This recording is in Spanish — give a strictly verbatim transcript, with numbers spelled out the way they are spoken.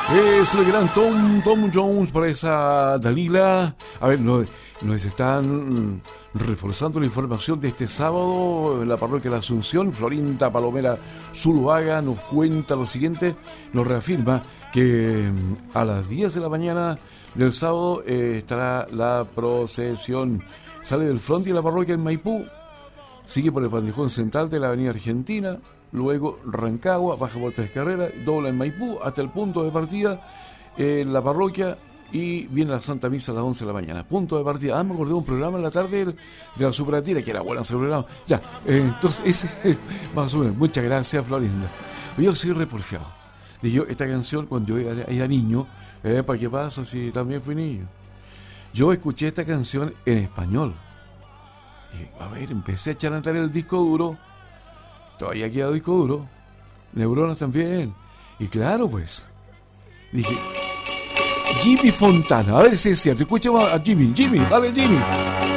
Es el gran Tom, Tom Jones para esa Dalila. A ver, nos, nos están reforzando la información de este sábado en la parroquia de la Asunción. Florinda Palomera Zuluaga nos cuenta lo siguiente, nos reafirma que a las diez de la mañana del sábado eh, estará la procesión. Sale del frente de la parroquia en Maipú, sigue por el bandejón central de la avenida Argentina, luego Rancagua, baja por Tres Carreras, dobla en Maipú hasta el punto de partida en la parroquia y viene la Santa Misa a las once de la mañana. Punto de partida. Ah, me acordé de un programa en la tarde de la Supratira, que era bueno ese programa. Ya, eh, entonces, ese, vamos a subir. Muchas gracias, Florinda. Yo soy reporfiado. Dije, yo, esta canción, cuando yo era, era niño, eh, ¿para qué pasa si también fui niño? Yo escuché esta canción en español. Y, a ver, empecé a charantar el disco duro. Todavía queda disco duro. Neuronas también. Y claro, pues, dije, Jimmy Fontana, a ver si es cierto. Escuchemos a Jimmy, Jimmy, dale Jimmy.